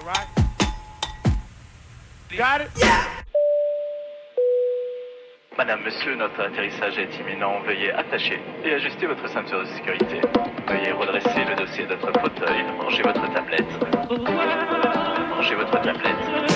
Got it? Yeah! Madame, monsieur, notre atterrissage est imminent. Veuillez attacher et ajuster votre ceinture de sécurité. Veuillez redresser le dossier de votre fauteuil. Rangez votre tablette. Rangez votre tablette.